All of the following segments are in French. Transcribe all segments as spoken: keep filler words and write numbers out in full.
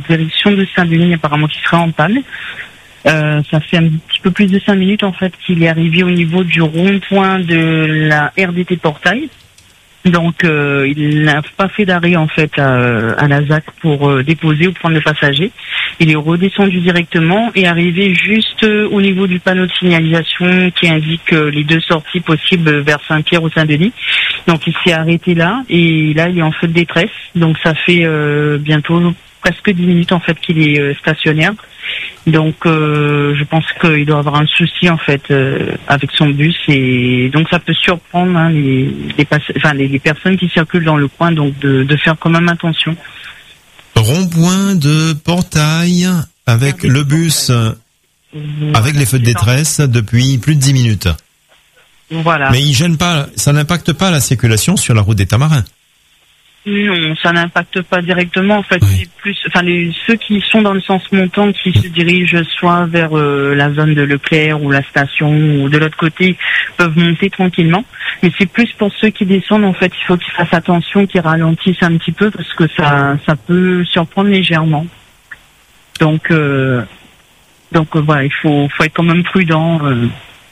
direction de Saint-Denis, apparemment qui serait en panne. Euh, ça fait un petit peu plus de cinq minutes en fait qu'il est arrivé au niveau du rond-point de la R D T Portail. Donc euh, il n'a pas fait d'arrêt en fait à, à la Z A C pour euh, déposer ou prendre le passager. Il est redescendu directement et arrivé juste euh, au niveau du panneau de signalisation qui indique euh, les deux sorties possibles vers Saint-Pierre ou Saint-Denis. Donc il s'est arrêté là et là il est en feu de détresse. Donc ça fait euh, bientôt presque dix minutes en fait qu'il est euh, stationnaire. Donc euh, je pense qu'il doit avoir un souci en fait euh, avec son bus et donc ça peut surprendre hein, les, les, pass- enfin, les, les personnes qui circulent dans le coin donc de, de faire quand même attention. Rond-point de Portail avec le bus euh, avec les feux de détresse depuis plus de dix minutes. Voilà. Mais il gêne pas, ça n'impacte pas la circulation sur la route des Tamarins. Non, ça n'impacte pas directement. En fait, oui. C'est plus, enfin, les, ceux qui sont dans le sens montant, qui se dirigent soit vers euh, la zone de Leclerc ou la station ou de l'autre côté, peuvent monter tranquillement. Mais c'est plus pour ceux qui descendent. En fait, il faut qu'ils fassent attention, qu'ils ralentissent un petit peu parce que ça, ça peut surprendre légèrement. Donc, euh, donc euh, voilà, il faut, faut être quand même prudent. Euh,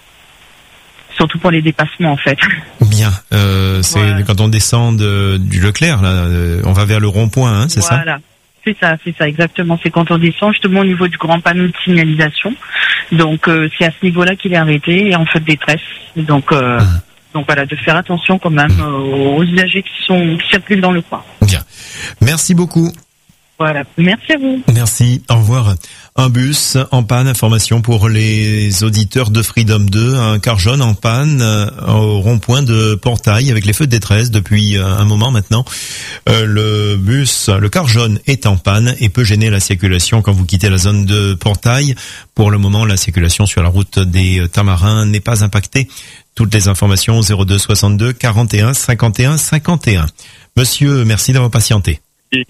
Surtout pour les dépassements en fait. Bien, euh, c'est voilà. Quand on descend de, du Leclerc, là, euh, on va vers le rond-point, hein, c'est voilà. ça ? Voilà, c'est ça, c'est ça, exactement. C'est quand on descend justement au niveau du grand panneau de signalisation. Donc euh, c'est à ce niveau-là qu'il est arrêté et en fait détresse. Donc euh, mmh. donc voilà, de faire attention quand même mmh. euh, aux usagers qui sont qui circulent dans le coin. Bien, merci beaucoup. Voilà, merci à vous. Merci, au revoir. Un bus en panne, information pour les auditeurs de Freedom deux, un car jaune en panne euh, au rond-point de Portail avec les feux de détresse depuis euh, un moment maintenant. Euh, le bus, le car jaune est en panne et peut gêner la circulation quand vous quittez la zone de Portail. Pour le moment, la circulation sur la route des Tamarins n'est pas impactée. Toutes les informations zéro deux soixante-deux quarante et un cinquante et un cinquante et un. Monsieur, merci d'avoir patienté. Oui,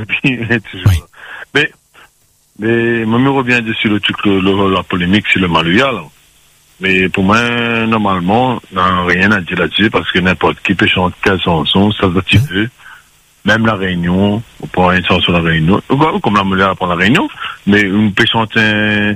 oui. Mais Mais moi, je reviens sur le truc, le, le, la polémique sur le Malouya, là. Mais pour moi, normalement, il n'y a rien à dire là-dessus, parce que n'importe qui peut chanter quelle chanson, ça doit tirer. Même la Réunion, on prend une chanson de la Réunion, comme la Malouya prend la Réunion, mais on peut chanter un,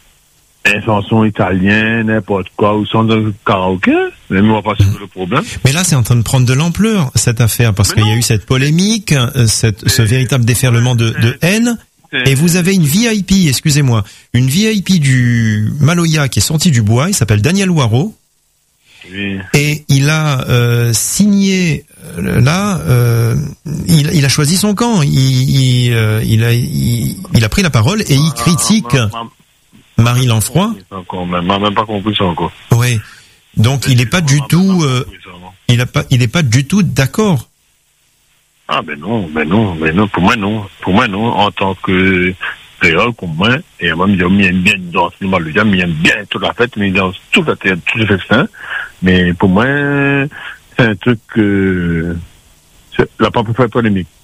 une chanson italienne, n'importe quoi, ou sans un karaoké, mais on va pas sur le problème. Mais là, c'est en train de prendre de l'ampleur, cette affaire, parce mais qu'il non. y a eu cette polémique, cette, ce véritable déferlement de, de haine. Et vous avez une V I P, excusez-moi, une V I P du Maloya qui est sorti du bois, il s'appelle Daniel Waro. Oui. Et il a euh, signé euh, là, euh, il, il a choisi son camp, il, il, euh, il, a, il, il a pris la parole et il critique ah, ma, ma, Marie Lanfroy. On n'a même pas compris ça encore. Oui. Donc il n'est pas du tout, euh, il a pas, il est pas du tout d'accord. Ah ben non, ben non, ben non, pour moi non, pour moi non, en tant que créole comme moi, et moi j'aime bien danser le Malouya, j'aime bien toute la fête, mais dans toute la terre, tout le festin, mais pour moi c'est un truc que euh, la pas pour faire polémique.